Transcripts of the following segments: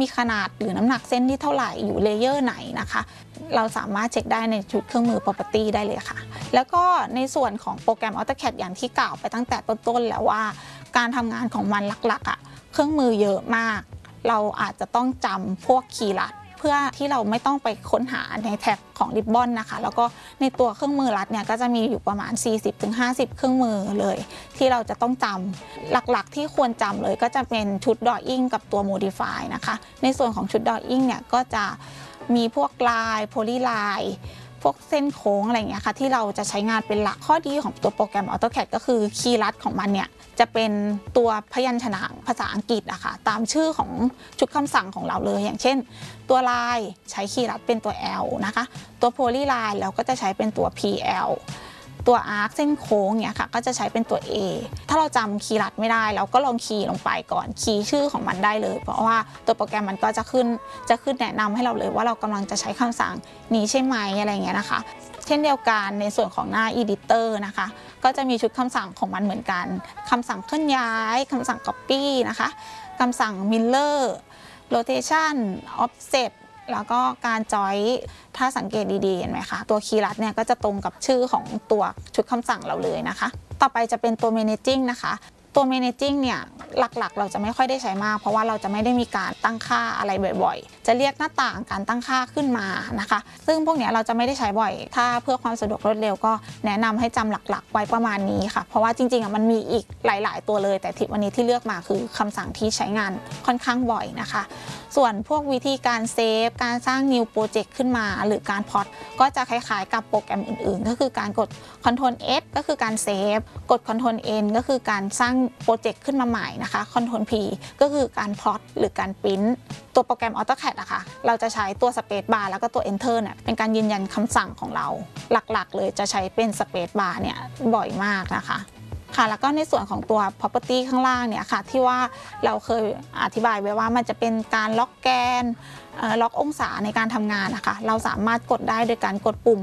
มีขนาดหรือน้ำหนักเส้นที่เท่าไหร่อยู่เลเยอร์ไหนนะคะเราสามารถเช็คได้ในชุดเครื่องมือ Property ได้เลยค่ะแล้วก็ในส่วนของโปรแกรม AutoCAD อย่างที่กล่าวไปตั้งแต่ต้นๆแล้วว่าการทำงานของมันหลักๆเครื่องมือเยอะมากเราอาจจะต้องจำพวกคีย์ลัดเพื่อที่เราไม่ต้องไปค้นหาในแท็บของริบบอนนะคะแล้วก็ในตัวเครื่องมือรัดเนี่ยก็จะมีอยู่ประมาณ 40-50 เครื่องมือเลยที่เราจะต้องจำหลักๆที่ควรจำเลยก็จะเป็นชุด Drawing กับตัว Modify นะคะในส่วนของชุด Drawing เนี่ยก็จะมีพวกลายโพลีไลน์พวกเส้นโค้งอะไรอย่างเงี้ยค่ะที่เราจะใช้งานเป็นหลักข้อดีของตัวโปรแกรม AutoCAD ก็คือคีย์ลัดของมันเนี่ยจะเป็นตัวพยัญชนะภาษาอังกฤษอะค่ะตามชื่อของชุดคำสั่งของเราเลยอย่างเช่นตัวลายใช้คีย์ลัดเป็นตัว L นะคะตัวโพลีไลน์เราก็จะใช้เป็นตัว PL ตัวอาร์คเส้นโค้งเนี่ยค่ะก็จะใช้เป็นตัว A ถ้าเราจำคีย์ลัดไม่ได้เราก็ลองคีย์ลงไปก่อนคีย์ชื่อของมันได้เลยเพราะว่าตัวโปรแกรมมันก็จะขึ้นแนะนำให้เราเลยว่าเรากำลังจะใช้คำสั่งนี้ใช่ไหมอะไรเงี้ยนะคะเช่นเดียวกันในส่วนของหน้า Editor นะคะก็จะมีชุดคำสั่งของมันเหมือนกันคำสั่งเคลื่อนย้ายคำสั่ง Copy นะคะคำสั่ง Mirror Rotation Offset แล้วก็การจอยถ้าสังเกตดีๆเห็นไหมคะตัวคีย์ลัดเนี่ยก็จะตรงกับชื่อของตัวชุดคำสั่งเราเลยนะคะต่อไปจะเป็นตัว Managing นะคะตัว Managing เนี่ยหลักๆเราจะไม่ค่อยได้ใช้มากเพราะว่าเราจะไม่ได้มีการตั้งค่าอะไรบ่อยๆจะเรียกหน้าต่างการตั้งค่าขึ้นมานะคะซึ่งพวกนี้เราจะไม่ได้ใช้บ่อยถ้าเพื่อความสะดวกรวดเร็วก็แนะนำให้จำหลักๆไว้ประมาณนี้ค่ะเพราะว่าจริงๆมันมีอีกหลายๆตัวเลยแต่วันนี้ที่เลือกมาคือคำสั่งที่ใช้งานค่อนข้างบ่อยนะคะส่วนพวกวิธีการเซฟการสร้าง New Project ขึ้นมาหรือการพอร์ตก็จะคล้ายๆกับโปรแกรมอื่นๆก็คือการกด Ctrl F ก็คือการเซฟกด Ctrl N ก็คือการสร้างโปรเจกต์ขึ้นมาใหม่นะคะ Ctrl P ก็คือการพลอตหรือการปริ้นตัวโปรแกรม AutoCAD นะคะเราจะใช้ตัว Space Bar แล้วก็ตัว Enter เนี่ยเป็นการยืนยันคำสั่งของเราหลักๆเลยจะใช้เป็น Space Bar เนี่ยบ่อยมากนะคะค่ะแล้วก็ในส่วนของตัว property ข้างล่างเนี่ยค่ะที่ว่าเราเคยอธิบายไว้ว่ามันจะเป็นการล็อกแกนล็อกองศาในการทำงานนะคะเราสามารถกดได้โดยการกดปุ่ม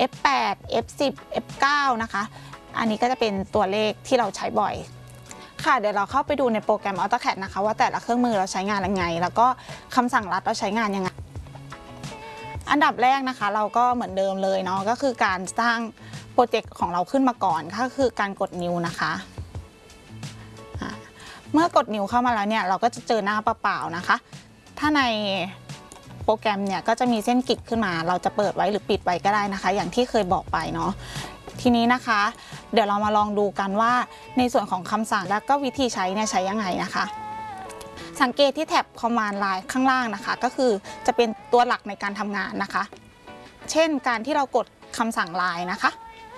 F8 F10 F9 นะคะอันนี้ก็จะเป็นตัวเลขที่เราใช้บ่อยค่ะเดี๋ยวเราเข้าไปดูในโปรแกรม AutoCAD นะคะว่าแต่ละเครื่องมือเราใช้งานยังไงแล้วก็คำสั่งลัดเราใช้งานยังไงอันดับแรกนะคะเราก็เหมือนเดิมเลยเนาะก็คือการสร้างโปรเจกต์ของเราขึ้นมาก่อนก็คือการกด New นะคะเมื่อกด New เข้ามาแล้วเนี่ยเราก็จะเจอหน้าเปล่าๆนะคะถ้าในโปรแกรมเนี่ยก็จะมีเส้นกริดขึ้นมาเราจะเปิดไว้หรือปิดไว้ก็ได้นะคะอย่างที่เคยบอกไปเนาะทีนี้นะคะเดี๋ยวเรามาลองดูกันว่าในส่วนของคำสั่งแล้วก็วิธีใช้เนี่ยใช้ยังไงนะคะสังเกตที่แท็บ Command Line ข้างล่างนะคะก็คือจะเป็นตัวหลักในการทำงานนะคะเช่นการที่เรากดคำสั่ง Line นะคะ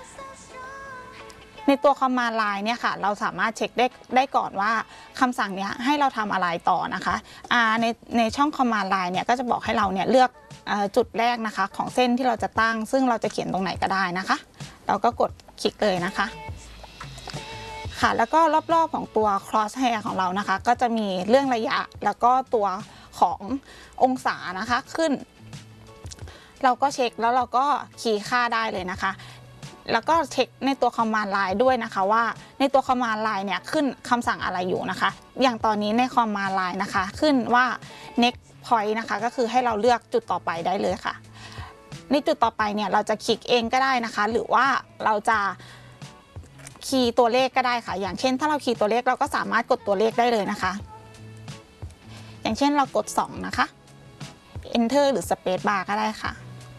ในตัว Command Line เนี่ยค่ะเราสามารถเช็คได้ก่อนว่าคำสั่งเนี้ยให้เราทำอะไรต่อนะคะในช่อง Command Line เนี่ยก็จะบอกให้เราเนี่ยเลือกจุดแรกนะคะของเส้นที่เราจะตั้งซึ่งเราจะเขียนตรงไหนก็ได้นะคะเราก็กดคลิกเลยนะคะค่ะแล้วก็รอบๆของตัว cross hair ของเรานะคะก็จะมีเรื่องระยะแล้วก็ตัวขององศานะคะขึ้นเราก็เช็คแล้วเราก็คีย์ค่าได้เลยนะคะแล้วก็เช็คในตัว Command Line ด้วยนะคะว่าในตัว Command Line เนี่ยขึ้นคำสั่งอะไรอยู่นะคะอย่างตอนนี้ใน Command Line นะคะขึ้นว่า next point นะคะก็คือให้เราเลือกจุดต่อไปได้เลยค่ะในจุดต่อไปเนี่ยเราจะคลิกเองก็ได้นะคะหรือว่าเราจะคีย์ตัวเลขก็ได้ค่ะอย่างเช่นถ้าเราคีย์ตัวเลขเราก็สามารถกดตัวเลขได้เลยนะคะอย่างเช่นเรากด2นะคะ Enter หรือ Space Bar ก็ได้ค่ะ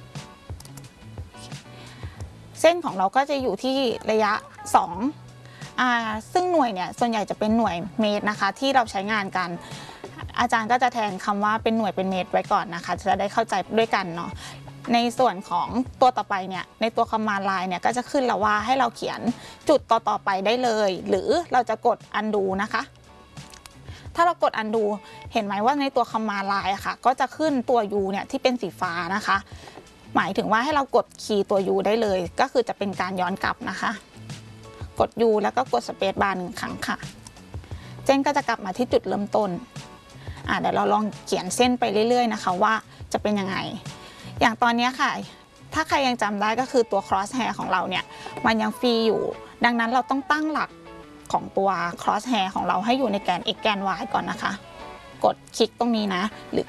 เส้นของเราก็จะอยู่ที่ระยะ2ซึ่งหน่วยเนี่ยส่วนใหญ่จะเป็นหน่วยเมตรนะคะที่เราใช้งานกันอาจารย์ก็จะแทนคำว่าเป็นหน่วยเป็นเมตรไว้ก่อนนะคะจะได้เข้าใจด้วยกันเนาะในส่วนของตัวต่อไปเนี่ยในตัว Command Line เนี่ยก็จะขึ้นแล้วว่าให้เราเขียนจุดต่อไปได้เลยหรือเราจะกด Undo นะคะถ้าเรากด Undo เห็นไหมว่าในตัว Command Line ค่ะก็จะขึ้นตัว U เนี่ยที่เป็นสีฟ้านะคะหมายถึงว่าให้เรากดคีย์ตัว U ได้เลยก็คือจะเป็นการย้อนกลับนะคะกด U แล้วก็กด Space Bar 1 ครั้งค่ะเส้นก็จะกลับมาที่จุดเริ่มต้นเดี๋ยวเราลองเขียนเส้นไปเรื่อยๆนะคะว่าจะเป็นยังไงอย่างตอนนี้ค่ะถ้าใครยังจำได้ก็คือตัว cross hair ของเราเนี่ยมันยังฟรีอยู่ดังนั้นเราต้องตั้งหลักของตัว cross hair ของเราให้อยู่ในแกน x แกน y ก่อนนะคะกดคลิกตรงนี้นะหรือ